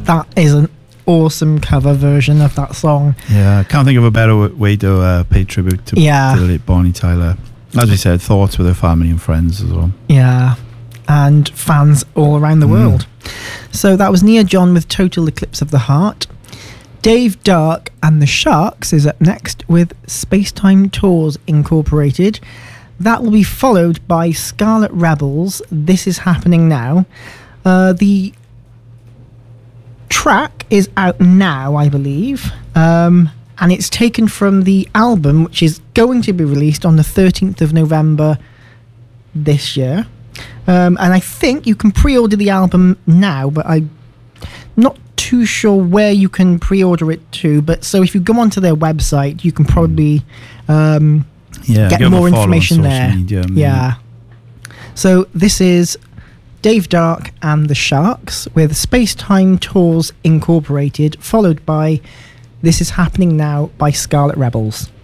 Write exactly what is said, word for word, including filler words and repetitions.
that is an awesome cover version of that song. Yeah, I can't think of a better w- way to uh, pay tribute to, Yeah. to the late Bonnie Tyler. As we said, thoughts with her family and friends as well. Yeah, and fans all around the Mm. world. So that was Nia John with Total Eclipse of the Heart. Dave Dark and the Sharks is up next with Spacetime Tours Incorporated. That will be followed by Scarlet Rebels, This Is Happening Now. Uh, the track is out now, I believe, um, and it's taken from the album, which is going to be released on the thirteenth of November this year. Um, and I think you can pre-order the album now, but I'm not too sure where you can pre-order it to. But so if you go onto their website, you can probably um, Yeah, get give them a more follow on information social there. media, maybe. Yeah. So this is Dave Dark and the Sharks with Space-Time Tours Incorporated, followed by This Is Happening Now by Scarlet Rebels.